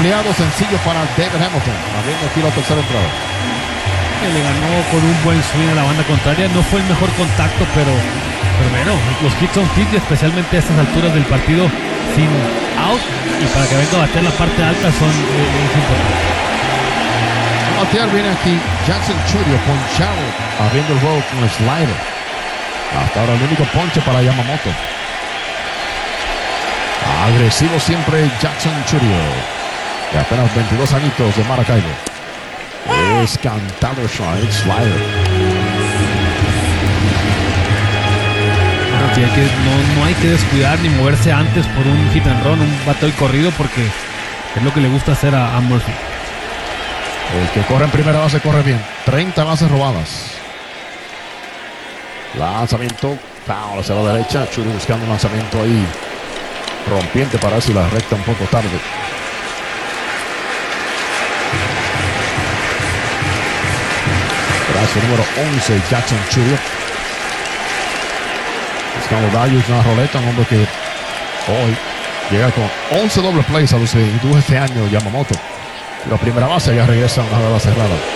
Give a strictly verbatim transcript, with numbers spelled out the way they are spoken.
soleado, sencillo para David Hamilton. Abriendo aquí la tercera entrada. Le ganó con un buen swing a la banda contraria. No fue el mejor contacto, pero, pero bueno, los hits son hits, y especialmente a estas alturas del partido sin out, y para que venga a bater la parte alta son eh, es importante. A batear viene aquí Jackson Chourio, ponchado, abriendo el juego con el slider. Hasta ahora el único ponche para Yamamoto. Agresivo siempre Jackson Chourio, de apenas veintidós añitos, de Maracaibo. Es cantado strike, slider. No, hay que, no, no hay que descuidar ni moverse antes por un hit and run, un bateo y corrido, porque es lo que le gusta hacer a, a Murphy. El que corre en primera base corre bien. treinta bases robadas. Lanzamiento, foul hacia la derecha. Chourio buscando un lanzamiento ahí rompiente para ver si la recta un poco tarde. Brazo número once, Jackson Chourio. Buscando Darius, una roleta, un hombre que hoy llega con once doble plays a los que indujo este año Yamamoto. La primera base ya regresa a una base cerrada.